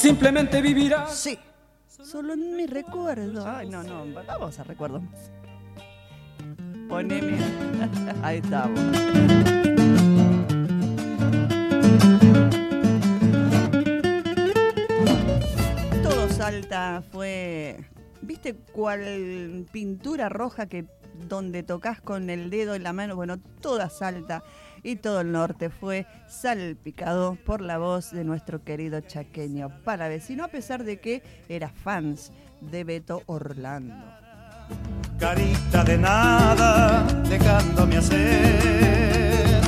simplemente vivirás. Sí, solo en mi recuerdo. Ay, no, vamos a recuerdos más. Poneme. Ahí estamos. Todo Salta fue, ¿viste cuál pintura roja que donde tocas con el dedo en la mano? Bueno, toda Salta y todo el norte fue salpicado por la voz de nuestro querido chaqueño palavecino, a pesar de que era fans de Beto Orlando. Carita de nada, dejándome hacer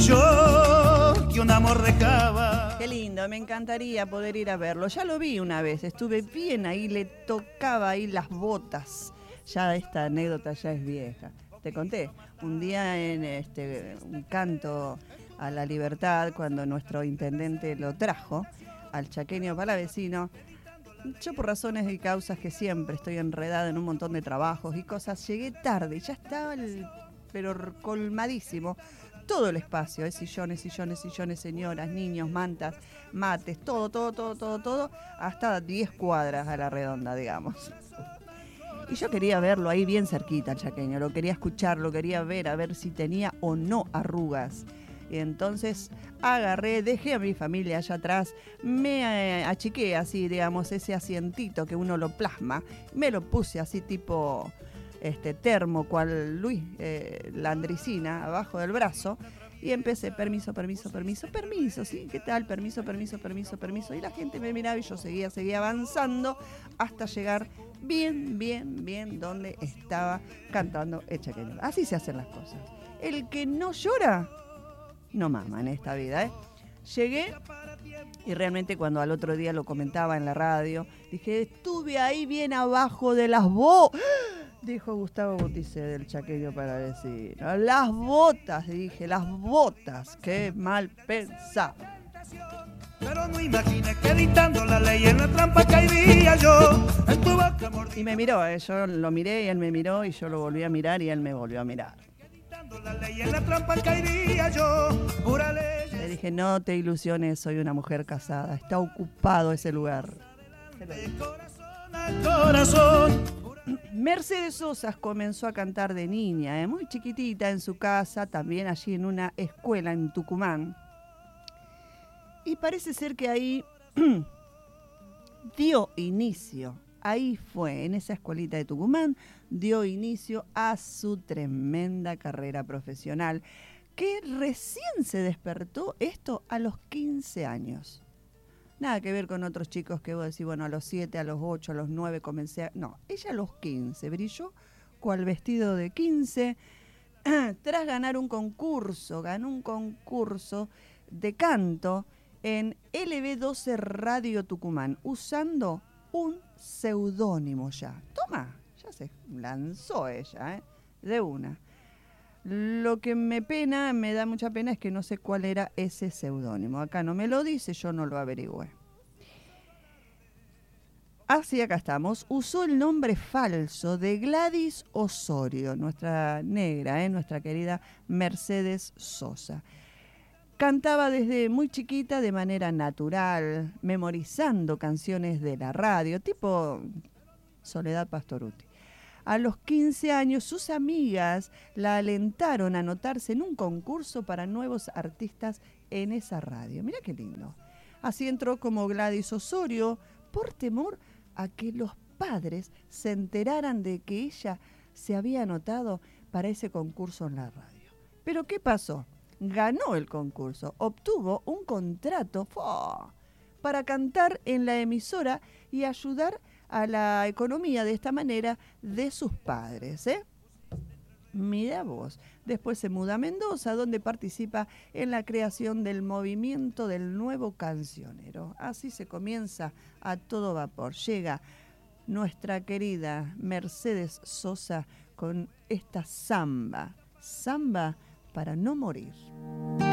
yo que un amor dejaba. Qué lindo, me encantaría poder ir a verlo. Ya lo vi una vez, estuve bien ahí, le tocaba ahí las botas. Ya esta anécdota ya es vieja. Te conté, un día en un canto a la libertad, cuando nuestro intendente lo trajo al chaqueño palavecino, yo por razones y causas que siempre estoy enredada en un montón de trabajos y cosas, llegué tarde y ya estaba pero colmadísimo todo el espacio, sillones, señoras, niños, mantas, mates, todo, hasta 10 cuadras a la redonda, digamos. Y yo quería verlo ahí bien cerquita, el chaqueño, lo quería escuchar, lo quería ver, a ver si tenía o no arrugas. Y entonces agarré, dejé a mi familia allá atrás, me achiqué así, digamos, ese asientito que uno lo plasma, me lo puse así tipo termo, cual Luis Landricina, abajo del brazo, y empecé, permiso, ¿sí? ¿Qué tal? Permiso. Y la gente me miraba y yo seguía avanzando hasta llegar bien donde estaba cantando el chaqueño. Así se hacen las cosas. El que no llora, no mama en esta vida, ¿eh? Llegué y realmente cuando al otro día lo comentaba en la radio, dije, estuve ahí bien abajo de las botas. Dijo Gustavo Butice del chaqueño palavecino. Las botas, dije, las botas. Qué mal pensado. Pero no imaginé que dictando la ley en la trampa caería yo. En tu boca mordida. Y me miró, yo lo miré y él me miró y yo lo volví a mirar y él me volvió a mirar. La ley en la trampa caería yo. Pura ley. Le dije, no te ilusiones, soy una mujer casada. Está ocupado ese lugar. De corazón a corazón. Mercedes Sosa comenzó a cantar de niña, muy chiquitita en su casa, también allí en una escuela en Tucumán. Y parece ser que ahí dio inicio, ahí fue, en esa escuelita de Tucumán, dio inicio a su tremenda carrera profesional, que recién se despertó esto a los 15 años. Nada que ver con otros chicos que vos decís, bueno, a los 7, a los 8, a los 9 comencé a... No, ella a los 15 brilló cual vestido de 15 tras ganar un concurso, ganó un concurso de canto en LB12 Radio Tucumán, usando un seudónimo ya. Toma, ya se lanzó ella, de una. Lo que me da mucha pena es que no sé cuál era ese seudónimo. Acá no me lo dice, yo no lo averigüé. Así acá estamos. Usó el nombre falso de Gladys Osorio, nuestra negra, nuestra querida Mercedes Sosa. Cantaba desde muy chiquita de manera natural, memorizando canciones de la radio, tipo Soledad Pastorutti. A los 15 años, sus amigas la alentaron a anotarse en un concurso para nuevos artistas en esa radio. Mira qué lindo. Así entró como Gladys Osorio por temor a que los padres se enteraran de que ella se había anotado para ese concurso en la radio. Pero ¿qué pasó? Ganó el concurso, obtuvo un contrato para cantar en la emisora y ayudar a la economía de esta manera de sus padres, Mira vos. Después se muda a Mendoza, donde participa en la creación del movimiento del nuevo cancionero. Así se comienza a todo vapor. Llega nuestra querida Mercedes Sosa con esta samba para no morir.